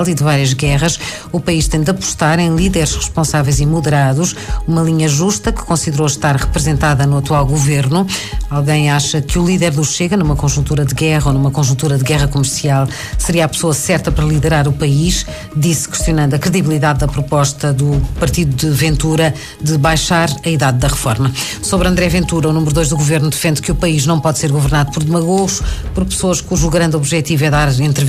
e de várias guerras. O país tem de apostar em líderes responsáveis e moderados, uma linha justa que considerou estar representada no atual governo. Alguém acha que o líder do Chega, numa conjuntura de guerra ou numa conjuntura de guerra comercial, seria a pessoa certa para liderar o país? Disse, questionando a credibilidade da proposta do partido de Ventura de baixar a idade da reforma. Sobre André Ventura, o número 2 do governo defende que o país não pode ser governado por demagogos, por pessoas cujo grande objetivo é dar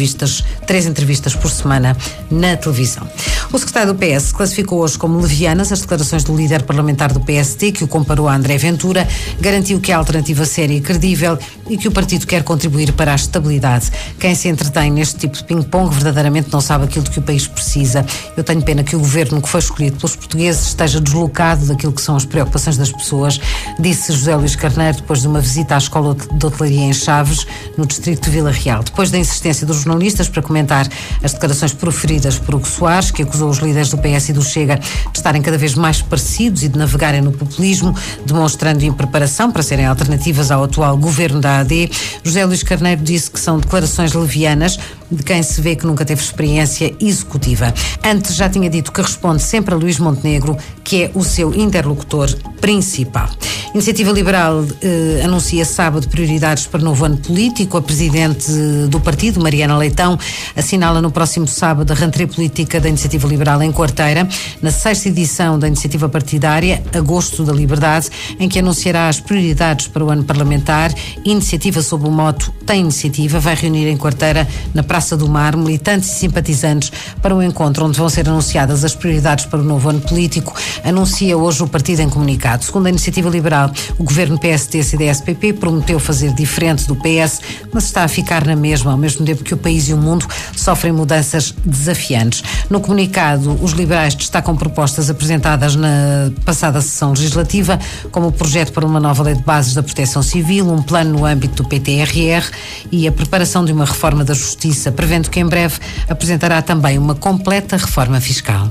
3 entrevistas por semana na televisão. O secretário do PS classificou hoje como levianas as declarações do líder parlamentar do PSD, que o comparou a André Ventura, garantiu que há alternativa séria e credível e que o partido quer contribuir para a estabilidade. Quem se entretém neste tipo de ping-pong verdadeiramente não sabe aquilo de que o país precisa. Eu tenho pena que o governo que foi escolhido pelos portugueses esteja deslocado daquilo que são as preocupações das pessoas, disse José Luís Carneiro depois de uma visita à escola de hotelaria em Chaves, no distrito de Vila Real. Depois da insistência dos jornalistas para comentar as declarações proferidas por Hugo Soares, que acusou os líderes do PS e do Chega de estarem cada vez mais parecidos e de navegarem no populismo, demonstrando impreparação para serem alternativas ao atual governo da AD, José Luís Carneiro disse que são declarações levianas de quem se vê que nunca teve experiência executiva. Antes já tinha dito que responde sempre a Luís Montenegro, que é o seu interlocutor principal. Iniciativa Liberal anuncia sábado prioridades para o novo ano político. A presidente do partido, Mariana Leitão, assinala no próximo sábado a rentrée política da Iniciativa Liberal em Quarteira, na 6ª edição da Iniciativa Partidária, Agosto da Liberdade, em que anunciará as prioridades para o ano parlamentar. Iniciativa sob o mote Tem Iniciativa vai reunir em Quarteira, na Praça do Mar, militantes e simpatizantes para um encontro onde vão ser anunciadas as prioridades para o novo ano político, anuncia hoje o partido em comunicado. Segundo a Iniciativa Liberal, o governo PSD-CDS-PP prometeu fazer diferente do PS, mas está a ficar na mesma, ao mesmo tempo que o país e o mundo sofrem mudanças desafiantes. No comunicado, os liberais destacam propostas apresentadas na passada sessão legislativa, como o projeto para uma nova lei de bases da proteção civil, um plano no âmbito do PTRR e a preparação de uma reforma da justiça, prevendo que em breve apresentará também uma completa reforma fiscal.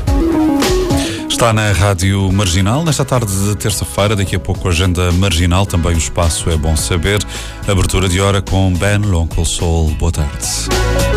Está na Rádio Marginal, nesta tarde de terça-feira, daqui a pouco a agenda marginal, também o espaço é bom saber. Abertura de hora com Ben Lonkel Soul. Boa tarde.